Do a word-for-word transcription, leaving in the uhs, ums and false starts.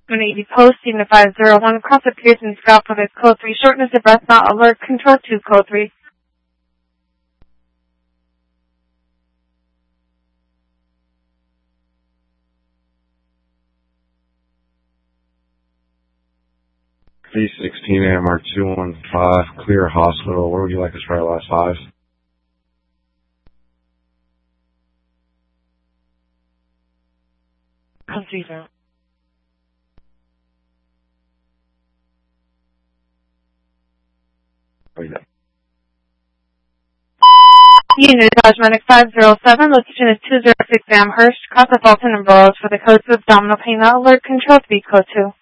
one eighty post, Unit five zero one, across the Pearson Scalp with code three, shortness of breath, not alert, control two, code three. V sixteen A M R two one five, clear hospital. Where would you like us to try last five? Code three zero. Oh, yeah. Unit Cosmetic five zero seven, location is two zero six Amherst, across the Fulton and Burroughs for the codes of abdominal pain, not alert, control three, code two.